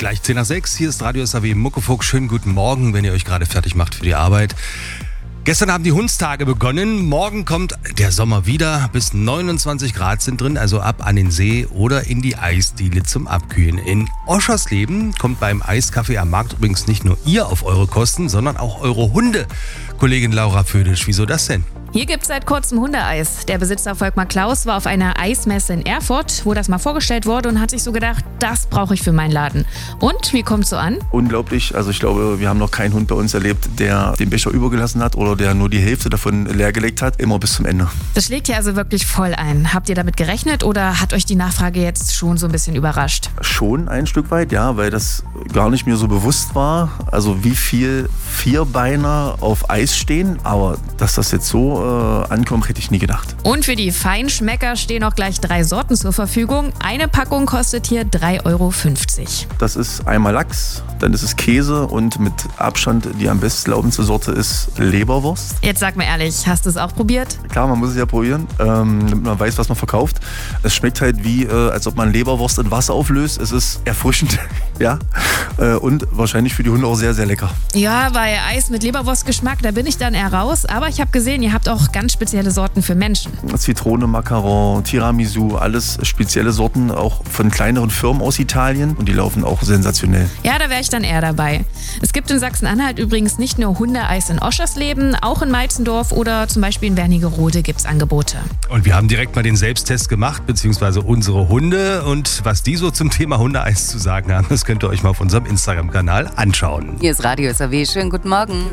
Gleich 10 nach 6, hier ist Radio SAW Muckefuck. Schönen guten Morgen, wenn ihr euch gerade fertig macht für die Arbeit. Gestern haben die Hundstage begonnen. Morgen kommt der Sommer wieder. Bis 29 Grad sind drin, also ab an den See oder in die Eisdiele zum Abkühlen. In Oschersleben kommt beim Eiskaffee am Markt übrigens nicht nur ihr auf eure Kosten, sondern auch eure Hunde. Kollegin Laura Födisch, wieso das denn? Hier gibt's seit kurzem Hundeeis. Der Besitzer Volkmar Klaus war auf einer Eismesse in Erfurt, wo das mal vorgestellt wurde und hat sich so gedacht, das brauche ich für meinen Laden. Und, wie kommt's so an? Unglaublich. Also ich glaube, wir haben noch keinen Hund bei uns erlebt, der den Becher übergelassen hat oder der nur die Hälfte davon leergelegt hat. Immer bis zum Ende. Das schlägt hier also wirklich voll ein. Habt ihr damit gerechnet oder hat euch die Nachfrage jetzt schon so ein bisschen überrascht? Schon ein Stück weit, ja, weil das gar nicht mir so bewusst war. Also wie viel Vierbeiner auf Eis stehen. Aber dass das jetzt so ankommt, hätte ich nie gedacht. Und für die Feinschmecker stehen auch gleich 3 Sorten zur Verfügung. Eine Packung kostet hier 3,50 €. Das ist einmal Lachs, dann ist es Käse und mit Abstand die am besten laufendste Sorte ist Leberwurst. Jetzt sag mal ehrlich, hast du es auch probiert? Klar, man muss es ja probieren, damit man weiß, was man verkauft. Es schmeckt halt wie, als ob man Leberwurst in Wasser auflöst. Es ist erfrischend, ja, und wahrscheinlich für die Hunde auch sehr, sehr lecker. Ja, bei Eis mit Leberwurstgeschmack, da bin ich dann eher raus. Aber ich habe gesehen, ihr habt auch ganz spezielle Sorten für Menschen. Zitrone, Macaron, Tiramisu, alles spezielle Sorten, auch von kleineren Firmen aus Italien. Und die laufen auch sensationell. Ja, da wäre ich dann eher dabei. Es gibt in Sachsen-Anhalt übrigens nicht nur Hundeeis in Oschersleben, auch in Meitzendorf oder zum Beispiel in Wernigerode gibt es Angebote. Und wir haben direkt mal den Selbsttest gemacht, beziehungsweise unsere Hunde. Und was die so zum Thema Hundeeis zu sagen haben, das könnt ihr euch mal auf unserem Instagram-Kanal anschauen. Hier ist Radio SAW. Schönen guten Morgen.